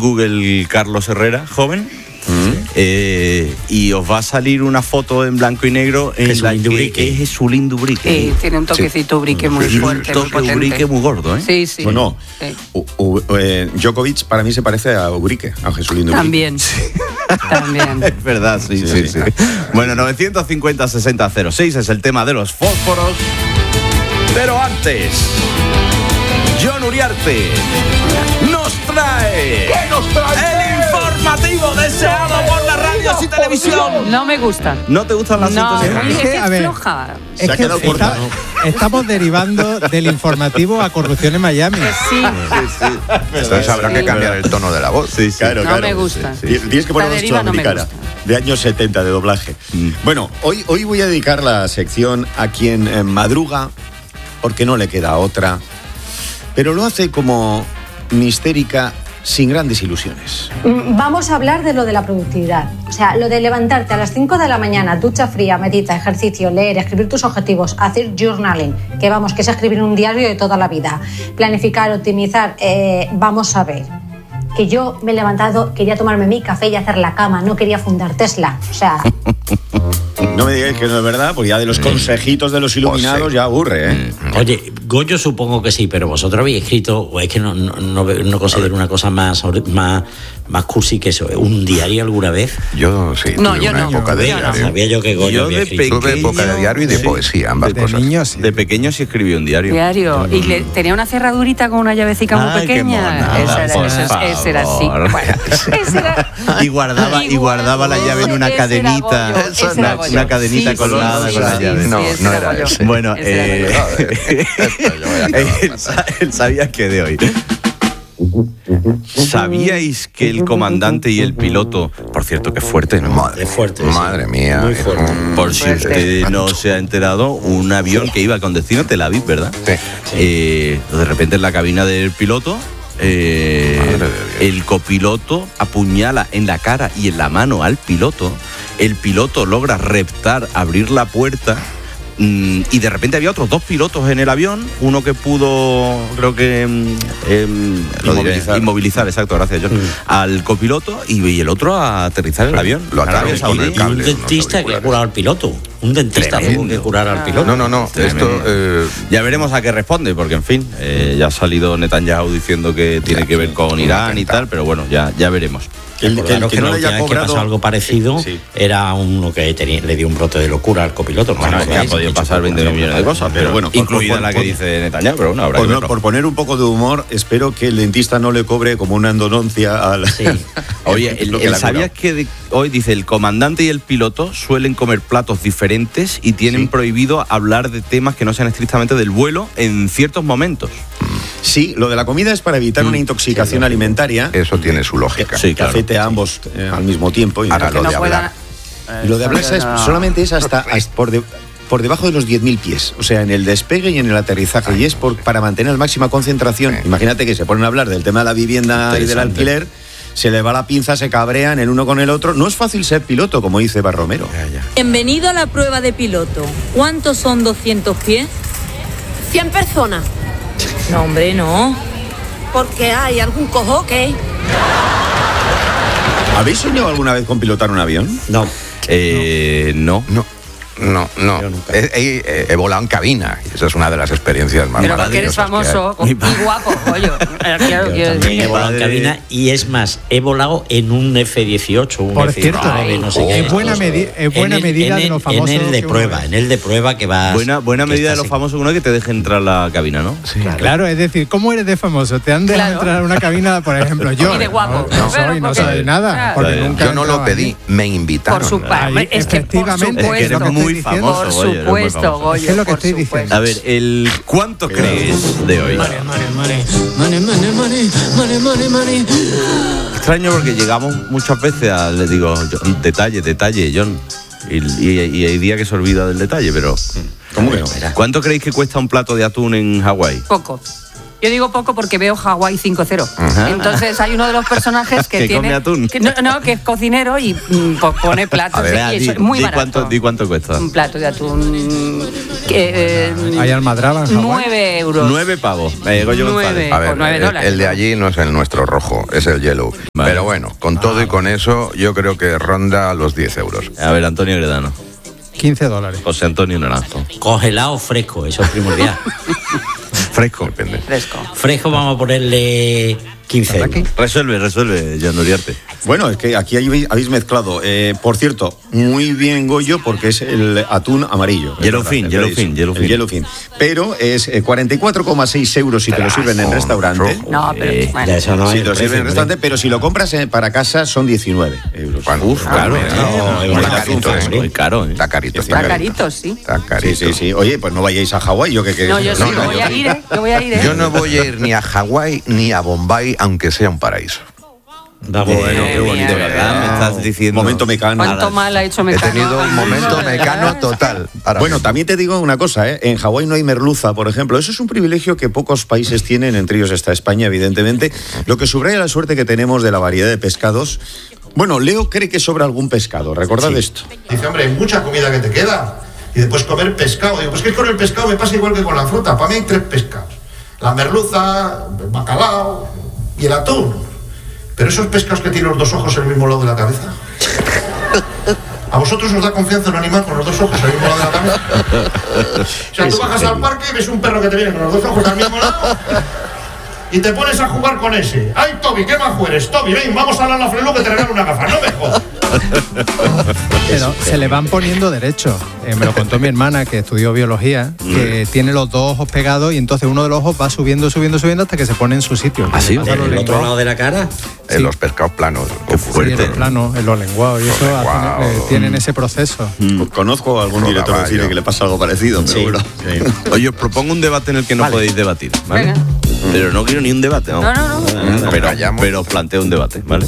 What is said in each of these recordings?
Google Carlos Herrera, joven. Y os va a salir una foto en blanco y negro en la que es Jesulín Dubrique. Tiene un toquecito Ubrique muy fuerte, muy potente. Ubrique muy gordo, ¿eh? Sí, sí. Bueno, Djokovic para mí se parece a Ubrique, a Jesulín Dubrique. También. También. Es verdad, sí. Bueno, 950-60-06 es el tema de los fósforos. Pero antes, Jon Uriarte nos trae el informativo deseado por las radios y televisión. No me gusta. ¿No te gustan las sintonías? Es que es floja. Se ha quedado corta, ¿no? Estamos derivando del informativo a corrupción en Miami. Sí. Entonces habrá que cambiar el tono de la voz. Sí, claro. Me gusta. Tienes que poner una sudamericana de años 70 de doblaje. Bueno, hoy voy a dedicar la sección a quien madruga porque no le queda otra, pero lo hace como mistérica, sin grandes ilusiones. Vamos a hablar de lo de la productividad. O sea, lo de levantarte a las 5 de la mañana, ducha fría, medita, ejercicio, leer, escribir tus objetivos, hacer journaling, que es escribir un diario de toda la vida, planificar, optimizar. Vamos a ver, que yo me he levantado, quería tomarme mi café y hacer la cama, no quería fundar Tesla. O sea... No me digáis que no es verdad, porque ya de los consejitos de los iluminados ya aburre, ¿eh? Oye, Goyo supongo que sí, pero vosotros habéis escrito, o es que no considero una cosa más cursi que eso, un diario alguna vez. Yo sí, no, tuve yo una no. época de diario. Sabía yo que Goyo había escrito. Tuve época de diario y de poesía, ambas De cosas. niños, De pequeño sí escribí un diario. Y tenía una cerradurita con una llavecita muy pequeña. Ese era así. Y guardaba la llave en una cadenita. Una cadenita colgada con la llave. No era ese. Bueno, él sabía que de hoy. ¿Sabíais que el comandante y el piloto, por cierto, que fuerte, ¿no? Madre mía. Muy fuerte. Por si usted no se ha enterado, un avión que iba con destino a Tel Aviv, ¿verdad? Sí. De repente en la cabina del piloto, el copiloto apuñala en la cara y en la mano al piloto. El piloto logra reptar, abrir la puerta. Y de repente había otros dos pilotos en el avión, uno que pudo, creo que inmovilizar, exacto, gracias John, al copiloto y el otro a aterrizar el avión. Lo ataron con el Y cable. un dentista que ha curado al piloto. Un dentista tuvo que curar al piloto. No. Esto, ya veremos a qué responde, porque en fin, ya ha salido Netanyahu diciendo que tiene que ver con Irán y tal, pero bueno, ya veremos. Que no le haya cobrado. Que pasó algo parecido, era uno que le dio un brote de locura al copiloto. Bueno, es que han podido pasar 20 millones de cosas, pero bueno, incluida la que dice Netanyahu, pero bueno, habrá que verlo. Por poner un poco de humor, espero que el dentista no le cobre como una endodoncia al... Sí. Oye, ¿sabías que hoy dice el comandante y el piloto suelen comer platos diferentes y tienen prohibido hablar de temas que no sean estrictamente del vuelo en ciertos momentos? Sí, lo de la comida es para evitar una intoxicación alimentaria. eso tiene su lógica. Sí, claro. Que afecte a ambos al mismo tiempo. Ahora lo de hablar. Lo de hablar solamente es hasta por debajo de los 10.000 pies, o sea, en el despegue y en el aterrizaje, y es para mantener la máxima concentración. Imagínate que se ponen a hablar del tema de la vivienda y del alquiler, se le va la pinza, se cabrean el uno con el otro. No es fácil ser piloto, como dice Barromero. Bienvenido a la prueba de piloto. ¿Cuántos son 200 pies? 100 personas. No, hombre, no. Porque hay algún cojo que... ¿Habéis soñado alguna vez con pilotar un avión? No. No. He volado en cabina. Y esa es una de las experiencias más Pero maravillosas. porque eres famoso y guapo, pollo. También he volado en cabina y es más, he volado en un F-18, un Por F-19, cierto, no sé qué. es buena medida de los famosos. En el de prueba que vas. Buena medida de los famosos, uno que te deje entrar a la cabina, ¿no? Sí, claro, es decir, ¿cómo eres de famoso? ¿Te han dejado entrar a una cabina, por ejemplo, yo? Y de guapo. No soy nada. Porque nunca yo no lo pedí, me invitaron. Por supuesto. Es que efectivamente, por supuesto. eres muy famoso, Por Goyo, supuesto, Goyo. Es lo que estoy diciendo. A ver, ¿cuánto crees de hoy? Extraño porque llegamos muchas veces a, le digo, detalle, John. Y hay días que se olvida del detalle, pero... ¿Cómo que no? ¿Cuánto creéis que cuesta un plato de atún en Hawái? Poco. Yo digo poco porque veo Hawái 5-0. Entonces hay uno de los personajes que tiene... come atún. Que es cocinero y pone platos. A ver, y eso es muy barato. Di cuánto cuesta. Un plato de atún ¿Hay almadraba en Hawái? 9 euros. 9 pavos. Me llegó yo González. A ver, 9 dólares. el de allí no es el nuestro rojo, es el yellow. Vale. Pero bueno, con todo y con eso, yo creo que ronda los 10 euros. A ver, Antonio Gredano. $15. José Antonio Naranjo. Congelado o fresco, eso es primordial. Fresco. Depende. Fresco vamos a ponerle 15 euros. Resuelve, John Uriarte. Bueno, es que aquí habéis mezclado. Por cierto, muy bien Goyo, porque es el atún amarillo. Yellowfin. El Yellowfin. Pero es 44,6 euros si te lo sirven en restaurante. No, pero bueno. Eso no Si es te lo sirven en restaurante, pero si lo compras para casa son 19 euros. Bueno, claro, está carito, ¿eh? muy caro, ¿eh? Está carito. Está carito, sí. Está carito. Sí. Oye, pues no vayáis a Hawái, yo que No, yo sí, yo voy a ir, ¿eh? Yo voy a ir, ¿eh? Yo no voy a ir ni a Hawái ni a Bombay, aunque sea un paraíso. Vamos, Qué bonito, ¿verdad? Me estás diciendo. Momento Mecano. ¿Cuánto mal ha hecho He Mecano? tenido un momento Mecano total. Bueno, también te digo una cosa, en Hawái no hay merluza, por ejemplo. Eso es un privilegio que pocos países tienen, entre ellos está España, evidentemente. Lo que subraya la suerte que tenemos de la variedad de pescados. Bueno, Leo cree que sobra algún pescado, recordad esto. Dice, hombre, hay mucha comida que te queda. Y después comer pescado. Digo, pues que con el pescado me pasa igual que con la fruta. Para mí hay 3 pescados. La merluza, el bacalao y el atún. Pero esos pescados que tienen los 2 ojos en el mismo lado de la cabeza. ¿A vosotros os da confianza un animal con los 2 ojos al mismo lado de la cabeza? O sea, tú bajas al parque y ves un perro que te viene con los 2 ojos al mismo lado y te pones a jugar con ese. ¡Ay, Toby, qué majo eres! Toby, ven, vamos a la Flelu que te regalo una gafa. ¡No me jodas! Pero se le van poniendo derechos. Me lo contó mi hermana, que estudió biología, que tiene los 2 ojos pegados y entonces uno de los ojos va subiendo hasta que se pone en su sitio. ¿Ah, sí? Pasa los ¿El otro lenguados. lado de la cara? Sí. Los pescados planos. Qué Sí, fuerte. en los planos, en los lenguados y eso tienen ese proceso. Conozco a algún director de cine que le pasa algo parecido, pero bueno. Oye, os propongo un debate en el que no podéis debatir, ¿vale? Venga. Pero no quiero ni un debate, ¿no? No. Pero os planteo un debate, ¿vale?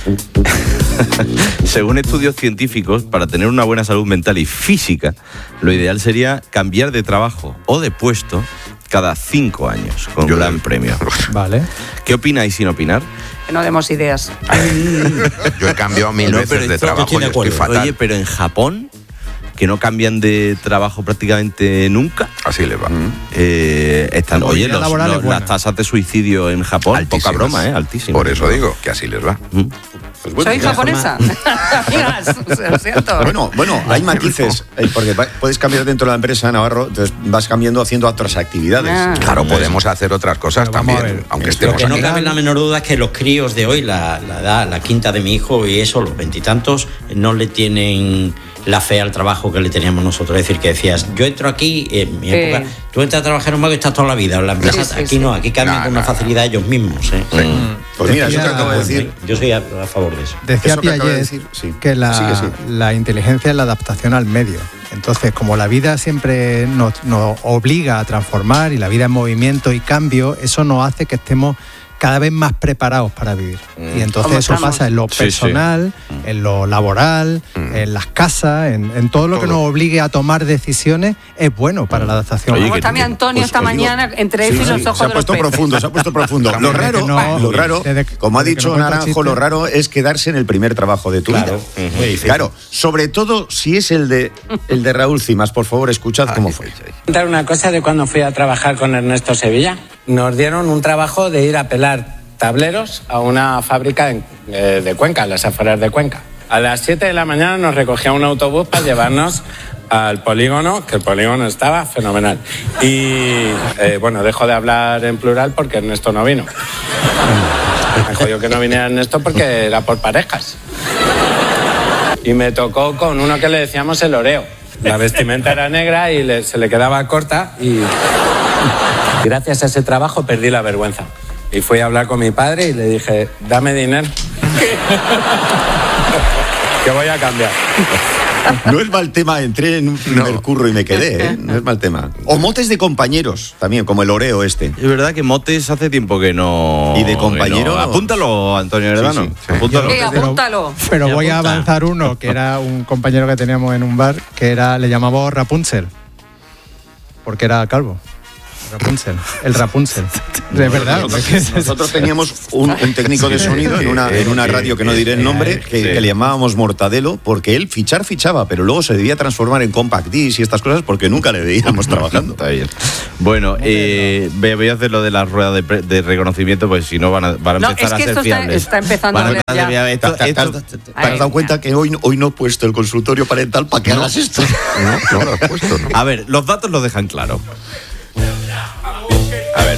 Según estudios científicos, para tener una buena salud mental y física, lo ideal sería cambiar de trabajo o de puesto cada 5 años, con un gran premio. Vale. ¿Qué opináis sin opinar? Que no demos ideas. Yo he cambiado 1000 No, veces pero de esto- trabajo estoy de y estoy acuerdo. fatal. Oye, pero en Japón, que no cambian de trabajo prácticamente nunca, Así le va. están, La oye, movilidad laboral es buena. las tasas de suicidio en Japón, Altísimas. poca broma, altísimas. Por eso digo que así les va. Soy japonesa. Amigas, lo siento. Bueno, hay matices, porque puedes cambiar dentro de la empresa, Navarro, entonces vas cambiando haciendo otras actividades. Claro, podemos hacer otras cosas Pero vamos a también, ver, aunque Lo estemos que no aquí. cabe la menor duda es que los críos de hoy, la edad, la quinta de mi hijo y eso, los 20 y tantos, no le tienen la fe al trabajo que le teníamos nosotros. Es decir, que decías, yo entro aquí, en mi época, tú entras a trabajar en un banco y estás toda la vida en la empresa. Sí, aquí no, aquí cambian con una facilidad ellos mismos. Pues mira, eso que Decía- acabo de decir. Yo soy a favor de eso. Decía Eso que acaba de Piaget decir, sí. que la, Sí. la inteligencia es la adaptación al medio. Entonces, como la vida siempre nos obliga a transformar y la vida es movimiento y cambio, eso nos hace que estemos cada vez más preparados para vivir. Y entonces ¿Cómo eso estamos? pasa en lo Sí, personal, en lo laboral, en las casas, en todo lo que nos obligue a tomar decisiones, es bueno para la adaptación. Oye, ¿Cómo que- está mi Antonio Pues esta os digo- mañana entre él y los ojos se ha de los puesto peces? profundo, se ha puesto profundo. Lo Desde raro, que no- lo raro, desde- como ha desde que dicho no cuenta Naranjo, chistes. lo raro es quedarse en el primer trabajo de tu vida. Muy difícil. Claro, sobre todo si es el de Raúl Cimas. Por favor, escuchad cómo fue. Contar una cosa de cuando fui a trabajar con Ernesto Sevilla. Nos dieron un trabajo de ir a pelar tableros a una fábrica de Cuenca, en las afueras de Cuenca. A las 7 de la mañana nos recogía un autobús para llevarnos al polígono, que el polígono estaba fenomenal. Y bueno, dejo de hablar en plural porque Ernesto no vino. Me jodió que no viniera Ernesto porque era por parejas. Y me tocó con uno que le decíamos el oreo. La vestimenta era negra y se le quedaba corta y gracias a ese trabajo perdí la vergüenza. Y fui a hablar con mi padre y le dije, dame dinero. Que voy a cambiar. No es mal tema, entré en un primer curro y me quedé, ¿eh? No es mal tema. O motes de compañeros, también, como el Oreo este. Es verdad que motes hace tiempo que no... ¿Y de compañero? que no. Apúntalo, Antonio Heredano. Sí, sí. Apúntalo. Apúntalo. Pero voy a apunta. avanzar uno, que era un compañero que teníamos en un bar, que le llamamos Rapunzel, porque era calvo. El Rapunzel. De verdad. Nosotros teníamos un técnico de sonido en una radio que no diré el nombre, que le llamábamos Mortadelo, porque él fichaba, pero luego se debía transformar en compact disc y estas cosas porque nunca le veíamos trabajando. Está bien. Bueno, voy a hacer lo de las ruedas de reconocimiento, pues si no van a empezar a ser fiables. Está empezando a ¿Te has dado cuenta que hoy no he puesto el consultorio parental para que hagas esto? No lo he puesto, ¿no? A ver, los datos lo dejan claro. A ver.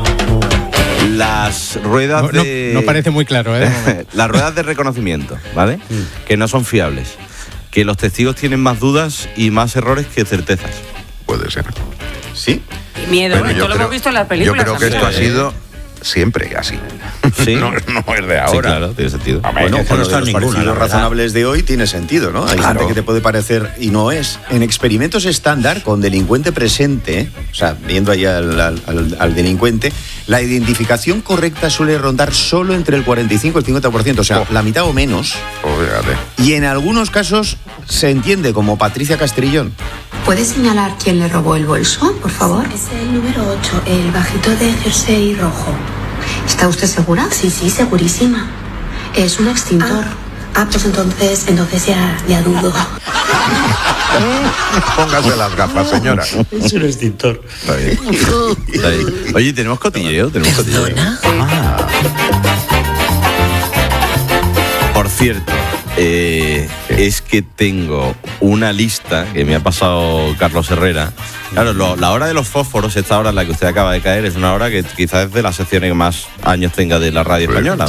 Las ruedas no parece muy claro, ¿eh? Las ruedas de reconocimiento, ¿vale? Que no son fiables. Que los testigos tienen más dudas y más errores que certezas. Puede ser. ¿Sí? Qué miedo, esto lo hemos visto en las películas. Yo creo que esto ha sido siempre así. ¿Sí? No es de ahora. Sí, claro, tiene sentido. Bueno, con los parecidos razonables de hoy tiene sentido, ¿no? Hay gente que te puede parecer y no es. En experimentos estándar, con delincuente presente, o sea, viendo ahí al delincuente, la identificación correcta suele rondar solo entre el 45 y el 50%, o sea, la mitad o menos. Y en algunos casos se entiende como Patricia Castrillón. ¿Puede señalar quién le robó el bolso, por favor? Es el número 8, el bajito de jersey rojo. ¿Está usted segura? Sí, segurísima. Es un extintor. Pues entonces ya dudo. Póngase las gafas, señora. Es un extintor. Está bien. Oye, ¿tenemos cotilleo? Por cierto, es que tengo una lista que me ha pasado Carlos Herrera. Claro, la hora de los fósforos, esta hora en la que usted acaba de caer, es una hora que quizás es de las secciones que más años tenga de la radio española.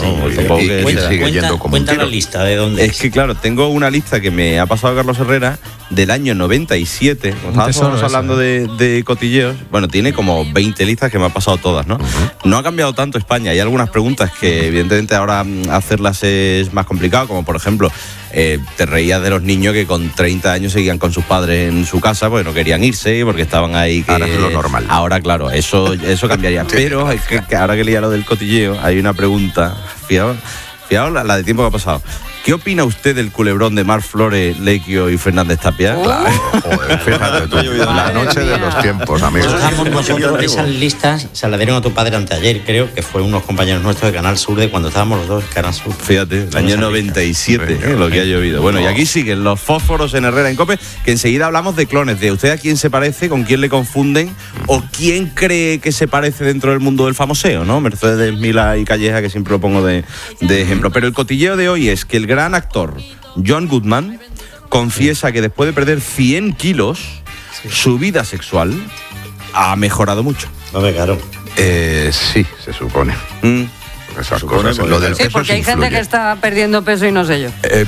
Cuenta la lista de dónde es. Que claro, tengo una lista que me ha pasado Carlos Herrera del año 97. Estábamos hablando de cotilleos. Bueno, tiene como 20 listas que me ha pasado todas, ¿no? No ha cambiado tanto España. Hay algunas preguntas que evidentemente ahora hacerlas es más complicado, como por ejemplo, te reías de los niños que con 30 años seguían con sus padres en su casa porque no querían irse, porque estaban ahí. Ahora es lo normal. Ahora, claro, eso cambiaría. Pero es que ahora que leía lo del cotilleo, hay una pregunta. Fijaos la de tiempo que ha pasado. ¿Qué opina usted del culebrón de Marc Flores, Lequio y Fernández Tapia? Joder, fíjate tú, la noche de los tiempos, amigos. Nosotros esas listas se las dieron a tu padre anteayer, creo que fue unos compañeros nuestros de Canal Sur, de cuando estábamos los dos en Canal Sur. Fíjate, el año 97, lo que ha llovido. Bueno, y aquí siguen los fósforos en Herrera en COPE, que enseguida hablamos de clones, de usted a quién se parece, con quién le confunden, o quién cree que se parece dentro del mundo del famoseo, ¿no? Mercedes Milá y Calleja, que siempre lo pongo de ejemplo. Pero el cotilleo de hoy es que el gran actor John Goodman confiesa que después de perder 100 kilos, su vida sexual ha mejorado mucho. Claro. Sí, se supone. Esas cosas. Lo del peso porque hay gente que está perdiendo peso y no sé yo.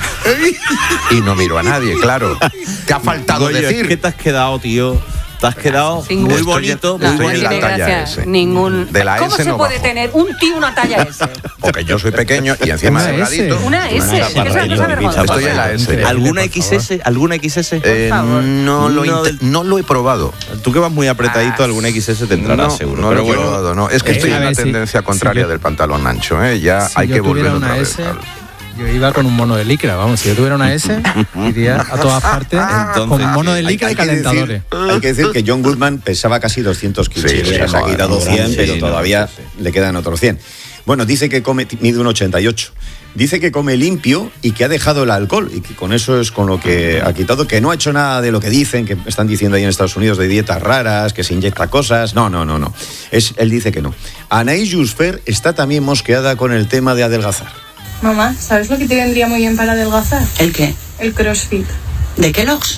Y no miro a nadie, claro. ¿Qué ha faltado decir? Es que te has quedado, tío. Te has quedado muy bonito, muy bonito. En la talla S. De la ¿Cómo S se no puede tener un tío una talla S? Porque yo soy pequeño y encima delgadito. Una S. Estoy en la S. ¿Alguna XS? ¿Alguna XS? No lo he probado. Tú que vas muy apretadito, alguna XS te entrará seguro. No lo he probado, no. Es que estoy en la tendencia contraria del pantalón ancho. Ya hay que volver otra vez. Yo iba con un mono de licra, vamos, si yo tuviera una S, iría a todas partes con un mono de licra y calentadores. Hay que decir que John Goodman pesaba casi 200 kilos. Se ha quitado 100, pero todavía le quedan otros 100. Bueno, dice que mide un 88. Dice que come limpio y que ha dejado el alcohol y que con eso es con lo que ha quitado, que no ha hecho nada de lo que dicen, que están diciendo ahí en Estados Unidos de dietas raras, que se inyecta cosas. No. Él dice que no. Anaïs Jusfer está también mosqueada con el tema de adelgazar. Mamá, ¿sabes lo que te vendría muy bien para adelgazar? ¿El qué? El CrossFit. ¿De Kellogg's?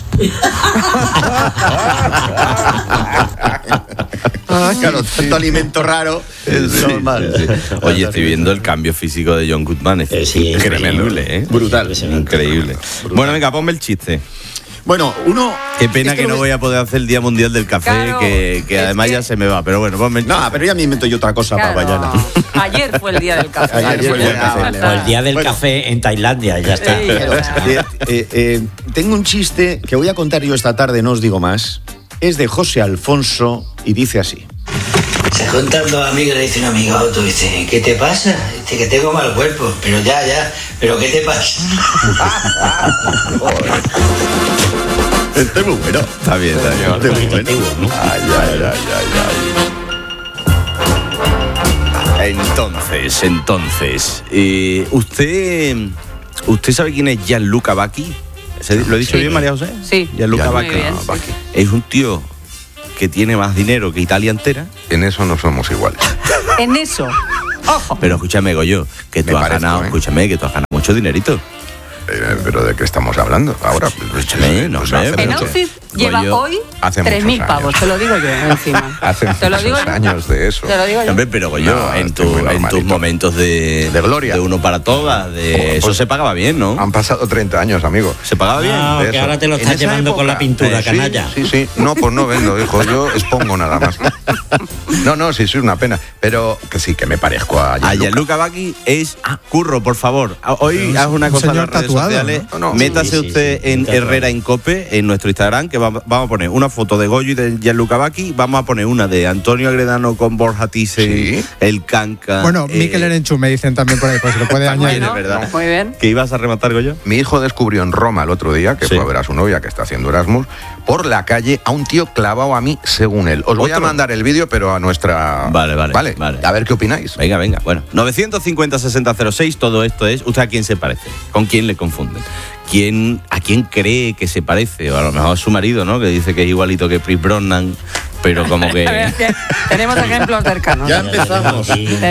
Claro, tanto alimento raro es normal. Oye, estoy viendo el cambio físico de John Goodman. Es increíble, ¿eh? Brutal. Increíble. Bueno, venga, ponme el chiste. Bueno, Qué pena que no voy a poder hacer el Día Mundial del Café, claro, que además ya se me va. Pero bueno, ponme el chiste. No, pero ya me invento yo otra cosa para mañana. Ayer fue el Día del Café. El Día del Café en Tailandia, ya está. Tengo un chiste que voy a contar yo esta tarde, no os digo más. Es de José Alfonso y dice así. Se juntan dos amigos y le dice un amigo a otro, dice, ¿qué te pasa? Dice que tengo mal cuerpo, pero ya, pero ¿qué te pasa? Este es muy bueno. Está bien. Ay. Entonces, ¿usted sabe quién es Gianluca Vacchi? ¿Lo he dicho bien, María José? Sí. Gianluca Vacchi. Sí. Es un tío que tiene más dinero que Italia entera. En eso no somos iguales. En eso. Ojo. Pero escúchame, Goyo, que tú has ganado, escúchame, que tú has ganado mucho dinerito. ¿Pero de qué estamos hablando ahora? Escúchame, no sé. En outfit lleva hoy 3.000 pavos, te lo digo yo encima. Hace muchos años de eso. Te lo digo yo. Hombre, pero Goyo, en tus momentos de gloria, de uno para todas, eso se pagaba bien, ¿no? Han pasado 30 años, amigo. ¿Se pagaba bien? No, que ahora te lo estás llevando con la pintura, canalla. Sí. No, pues no vendo, hijo. Yo expongo nada más. No, sí, es una pena. Pero que sí, que me parezco a Gianluca. Gianluca Vacchi es... Curro, por favor. Hoy haz una cosa en las redes sociales. ¿no? Métase usted en Herrera Incope, en nuestro Instagram, que vamos a poner una foto de Goyo y de Gianluca Vacchi. Vamos a poner una de Antonio Agredano con Borja Thyssen, el Canca. Bueno, Mikel Erenchun me dicen también por ahí, pues se lo puede añadir. Bueno, ¿verdad? Muy bien. ¿Qué ibas a rematar, Goyo? Mi hijo descubrió en Roma el otro día, que fue a ver a su novia, que está haciendo Erasmus, por la calle a un tío clavado a mí, según él. Os voy a mandar el vídeo, pero a nuestra... Vale. A ver qué opináis. Venga. Bueno, 950-6006, todo esto es... ¿Usted a quién se parece? ¿Con quién le confunden? ¿A quién cree que se parece? O a lo mejor a su marido, ¿no? Que dice que es igualito que Pierce Brosnan, pero como que... Tenemos ejemplos cercanos. Ya empezamos.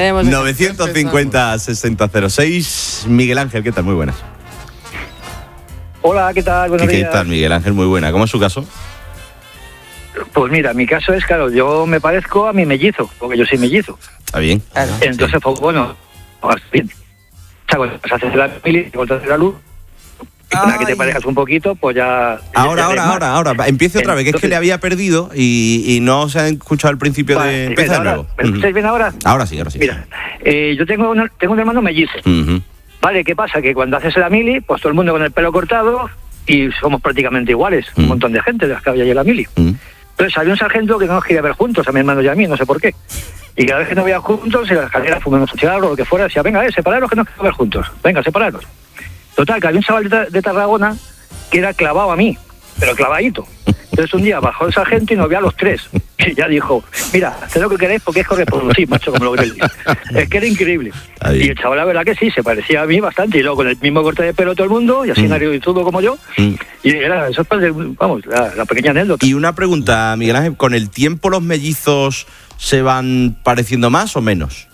950-6006. Miguel Ángel, ¿qué tal? Muy buenas. Hola, ¿qué tal? Buenos días. ¿Qué tal, Miguel Ángel? Muy buena. ¿Cómo es su caso? Pues mira, mi caso es, claro, yo me parezco a mi mellizo, porque yo soy mellizo. Está bien. Entonces, pues bueno, bien. O sea, cuando se hace la mili, cuando la luz, para que te parezcas un poquito, pues ya... Ahora. Empiece otra vez, que es que le había perdido y no se ha escuchado al principio de... Empieza de nuevo. ¿Me escucháis bien ahora? Ahora sí. Mira, yo tengo un hermano mellizo. Vale, ¿qué pasa? Que cuando haces la mili, pues todo el mundo con el pelo cortado y somos prácticamente iguales. Un montón de gente de las que había allí en la mili. Entonces había un sargento que no nos quería ver juntos, a mi hermano y a mí, no sé por qué. Y cada vez que nos veían juntos, en la escalera fumamos un cigarro o lo que fuera, decía, venga, separaros que nos queremos ver juntos. Venga, separaros. Total, que había un chaval de Tarragona que era clavado a mí, pero clavadito. Entonces un día bajó el sargento y nos vio a los tres. Y ya dijo, mira, haced lo que queréis porque es correproducir, macho, como lo queréis. Es que era increíble. Y el chaval, la verdad que sí, se parecía a mí bastante. Y luego con el mismo corte de pelo todo el mundo, y así narigudo como yo. Y era, eso es, vamos, la pequeña anécdota. Y una pregunta, Miguel Ángel, ¿con el tiempo los mellizos se van pareciendo más o menos?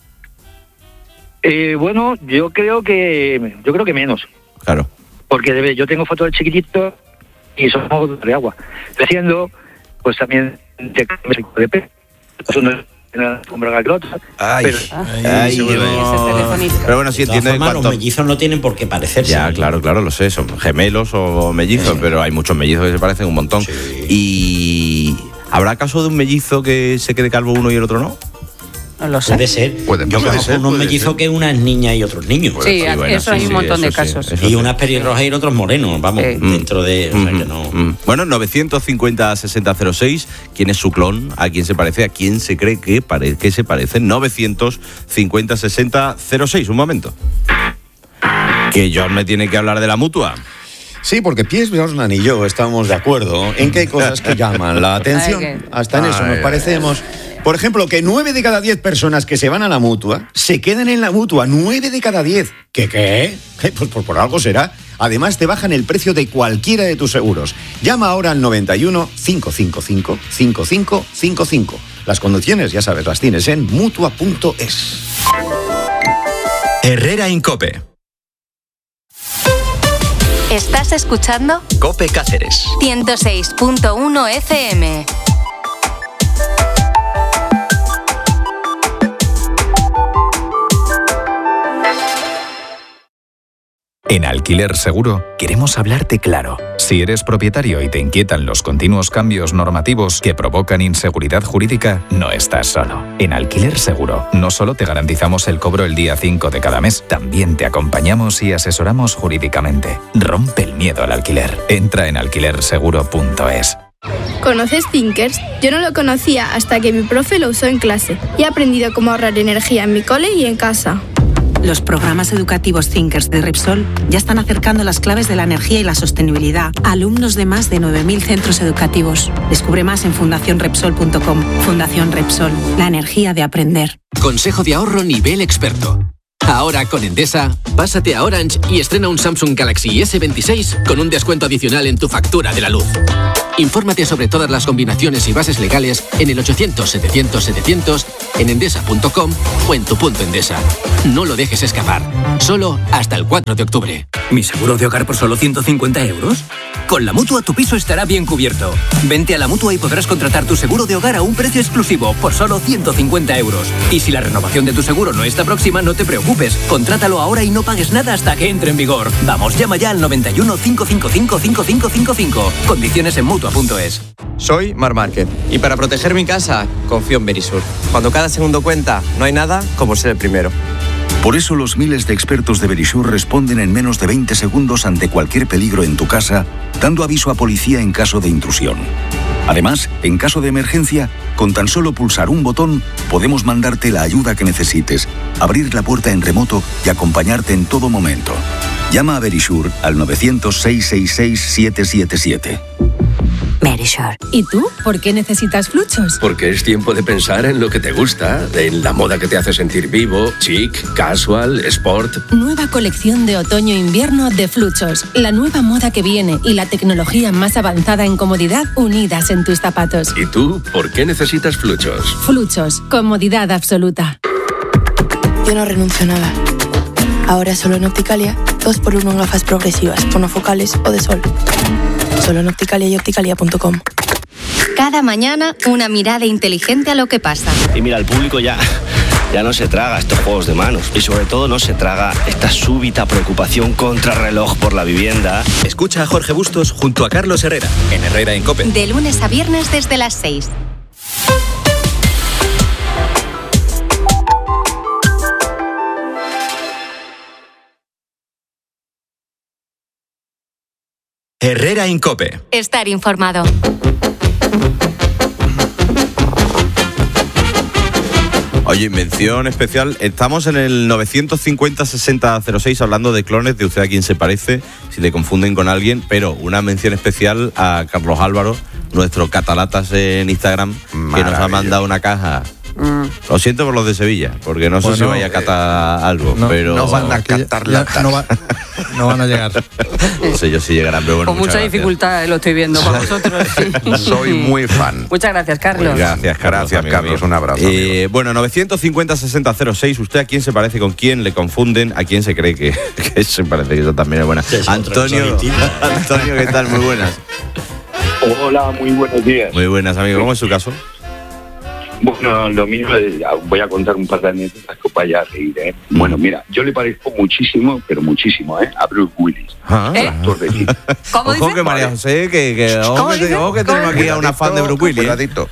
Bueno, yo creo que menos. Claro. Porque yo tengo fotos de chiquitito y somos de agua. Creciendo, pues también de pelo. Pues uno compra el otro. Pero bueno, sí entiendo que los mellizos no tienen por qué parecerse. Ya, claro, lo sé, son gemelos o mellizos, pero hay muchos mellizos que se parecen un montón. ¿Y habrá caso de un mellizo que se quede calvo uno y el otro no? No lo sé. Puede ser. Yo conozco unos mellizos que una es niña y otros niños. Sí, eso hay un montón de casos. Y unas pelirrojas y otros morenos, vamos, dentro de... O sea que no... Bueno, 950-6006, ¿quién es su clon? ¿A quién se parece? ¿A quién se cree que se parece? 950-6006, un momento. Que John me tiene que hablar de la Mutua. Sí, porque Pierce Brosnan y yo estamos de acuerdo en que hay cosas que llaman la atención. Hasta en eso nos parecemos. Por ejemplo, que 9 de cada 10 personas que se van a la Mutua se quedan en la Mutua. 9 de cada 10. ¿Qué? Pues por algo será. Además, te bajan el precio de cualquiera de tus seguros. Llama ahora al 91 555 5555. Las condiciones, ya sabes, las tienes en Mutua.es. Herrera Incope. ¿Estás escuchando? Cope Cáceres. 106.1 FM. En Alquiler Seguro queremos hablarte claro. Si eres propietario y te inquietan los continuos cambios normativos que provocan inseguridad jurídica, no estás solo. En Alquiler Seguro no solo te garantizamos el cobro el día 5 de cada mes, también te acompañamos y asesoramos jurídicamente. Rompe el miedo al alquiler. Entra en alquilerseguro.es. ¿Conoces Thinkers? Yo no lo conocía hasta que mi profe lo usó en clase y he aprendido cómo ahorrar energía en mi cole y en casa. Los programas educativos Thinkers de Repsol ya están acercando las claves de la energía y la sostenibilidad a alumnos de más de 9.000 centros educativos. Descubre más en fundacionrepsol.com. Fundación Repsol, la energía de aprender. Consejo de ahorro nivel experto. Ahora con Endesa, pásate a Orange y estrena un Samsung Galaxy S26 con un descuento adicional en tu factura de la luz. Infórmate sobre todas las combinaciones y bases legales en el 800-700-700, en endesa.com o en tu punto Endesa. No lo dejes escapar. Solo hasta el 4 de octubre. ¿Mi seguro de hogar por solo 150 euros? Con la Mutua tu piso estará bien cubierto. Vente a la Mutua y podrás contratar tu seguro de hogar a un precio exclusivo por solo 150 euros. Y si la renovación de tu seguro no está próxima, no te preocupes. Contrátalo ahora y no pagues nada hasta que entre en vigor. Vamos, llama ya al 91 555 5555. Condiciones en Mutua.es. Soy Mar Márquez y para proteger mi casa confío en Verisur. Cuando cada segundo cuenta, no hay nada como ser el primero. Por eso los miles de expertos de Verisur responden en menos de 20 segundos ante cualquier peligro en tu casa, dando aviso a policía en caso de intrusión. Además, en caso de emergencia, con tan solo pulsar un botón, podemos mandarte la ayuda que necesites, abrir la puerta en remoto y acompañarte en todo momento. Llama a Verisur al 900-666-777. Verisur. ¿Y tú? ¿Por qué necesitas Fluchos? Porque es tiempo de pensar en lo que te gusta, en la moda que te hace sentir vivo, chic, casual, sport. Nueva colección de otoño-invierno de Fluchos. La nueva moda que viene y la tecnología más avanzada en comodidad unidas en tus zapatos. ¿Y tú? ¿Por qué necesitas Fluchos? Fluchos. Comodidad absoluta. Yo no renuncio a nada. Ahora solo en Opticalia, 2x1 en gafas progresivas, monofocales o de sol. Solo en Opticalia y opticalia.com. Cada mañana una mirada inteligente a lo que pasa. Y mira, el público ya no se traga estos juegos de manos. Y sobre todo no se traga esta súbita preocupación contrarreloj por la vivienda. Escucha a Jorge Bustos junto a Carlos Herrera, en Herrera en COPE. De lunes a viernes desde las 6. Herrera en COPE. Estar informado. Oye, mención especial. Estamos en el 950-6006 hablando de clones de Usted a quién se parece, si le confunden con alguien, pero una mención especial a Carlos Álvaro, nuestro catalatas en Instagram, que nos ha mandado una caja. Lo siento por los de Sevilla, porque no sé si vaya a catar algo, pero... No van a catar latas. No van a llegar. No sé yo si llegarán, pero bueno, con mucha dificultad lo estoy viendo para vosotros. Soy muy fan. Muchas gracias, Carlos. Pues gracias, Carlos. Un abrazo. Bueno, 950-6006. ¿Usted a quién se parece, con quién le confunden? ¿A quién se cree que se parece? Que eso también es buena. Antonio, ¿qué tal? Muy buenas. Hola, muy buenos días. Muy buenas, amigo. ¿Cómo es su caso? Bueno, lo mismo, voy a contar un par de anécdotas que os vaya a reír, ¿eh? Bueno, mira, yo le parezco muchísimo, pero muchísimo, a Bruce Willis, actor de cine. ¿Cómo dice? Ojo que María José, que tenemos aquí a una fan de Bruce Willis.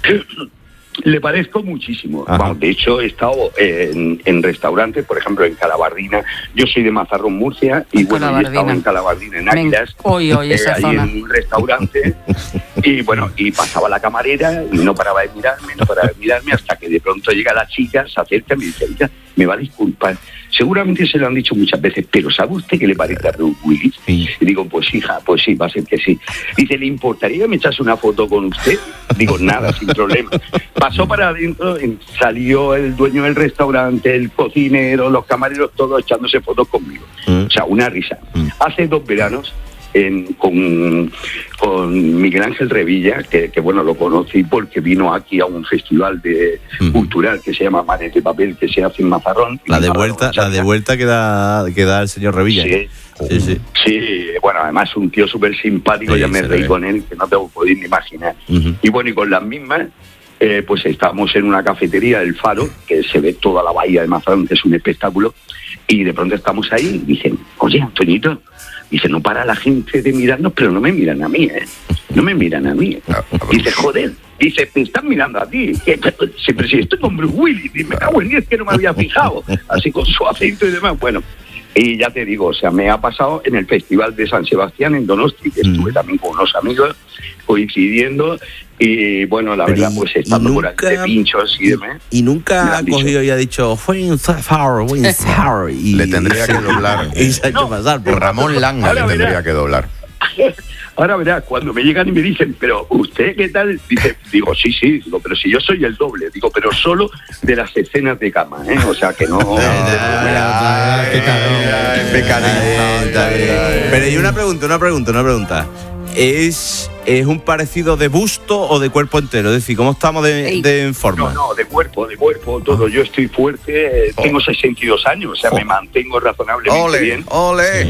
Le parezco muchísimo. Bueno, de hecho, he estado en restaurantes, por ejemplo, en Calabardina. Yo soy de Mazarrón, Murcia, y bueno, he estado en Calabardina, en Águilas, esa zona. en un restaurante, y bueno, y pasaba la camarera y no paraba de mirarme, hasta que de pronto llega la chica, se acerca y me dice, oiga, me va a disculpar. Seguramente se lo han dicho muchas veces, pero ¿sabe usted qué le parece a Bruce Willis? Sí. Y digo, pues hija, pues sí, va a ser que sí. Dice, ¿le importaría que me echase una foto con usted? Digo, nada, sin problema. Pasó para adentro, salió el dueño del restaurante, el cocinero, los camareros, todos echándose fotos conmigo. O sea, una risa. Hace 2 veranos, con Miguel Ángel Revilla, que bueno, lo conocí porque vino aquí a un festival cultural que se llama Mares de Papel, que se hace en Mazarrón. La de vuelta que da el señor Revilla. Sí, bueno, además un tío súper simpático, ya me reí con él, que no te podéis ni imaginar. Y bueno, y con las mismas, pues estábamos en una cafetería del Faro, que se ve toda la bahía de Mazarón, que es un espectáculo, y de pronto estamos ahí y dicen, oye, Antoñito, dice, no para la gente de mirarnos, pero no me miran a mí, No me miran a mí. Dice, joder, dice, te están mirando a ti. Siempre si estoy con Bruce Willis, y me cago en 10 que no me había fijado. Así con su acento y demás. Bueno, Y ya te digo, o sea, me ha pasado en el Festival de San Sebastián en Donosti, que estuve también con unos amigos coincidiendo, y bueno, la verdad, pues estando por aquí de pinchos y demás. Y nunca ha cogido y ha dicho, fue un zafar, y le tendría que doblar. Y se ha hecho pasar. Por Ramón Langa le tendría que doblar. Ahora verás, cuando me llegan y me dicen, pero ¿usted qué tal? Digo, sí, digo, pero si yo soy el doble, digo, pero solo de las escenas de cama, ¿eh? O sea, que no... Pero y una pregunta. ¿Es un parecido de busto o de cuerpo entero? Es decir, ¿cómo estamos de forma? No, de cuerpo, todo. Yo estoy fuerte, tengo 62 años, o sea, me mantengo razonablemente bien. ¡Ole!